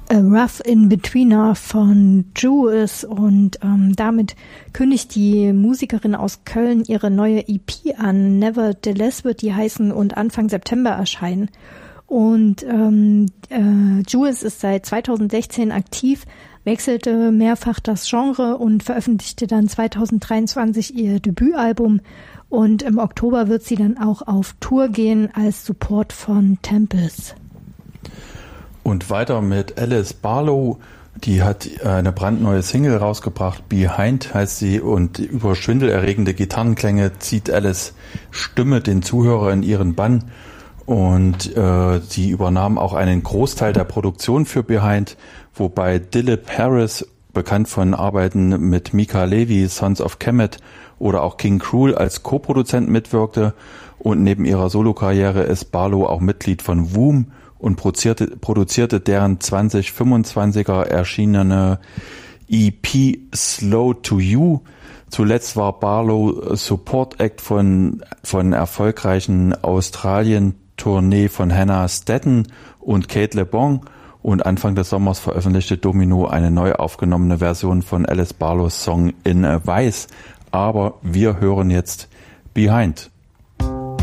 A Rough In-Betweener von Jewess und damit kündigt die Musikerin aus Köln ihre neue EP an. Nevertheless wird die heißen und Anfang September erscheinen. Und Jewess ist seit 2016 aktiv, wechselte mehrfach das Genre und veröffentlichte dann 2023 ihr Debütalbum. Und im Oktober wird sie dann auch auf Tour gehen als Support von Tempest. Und weiter mit Alice Barlow, die hat eine brandneue Single rausgebracht, Behind heißt sie, und über schwindelerregende Gitarrenklänge zieht Alice Stimme den Zuhörer in ihren Bann. Und sie übernahm auch einen Großteil der Produktion für Behind, wobei Dilip Harris, bekannt von Arbeiten mit Mika Levy, Sons of Kemet oder auch King Cruel, als Co-Produzent mitwirkte. Und neben ihrer Solokarriere ist Barlow auch Mitglied von Womb und produzierte deren 2025er erschienene EP Slow to You. Zuletzt war Barlow Support Act von erfolgreichen Australien-Tournee von Hannah Staton und Kate LeBon, und Anfang des Sommers veröffentlichte Domino eine neu aufgenommene Version von Alice Barlows Song In a Weiß. Aber wir hören jetzt Behind.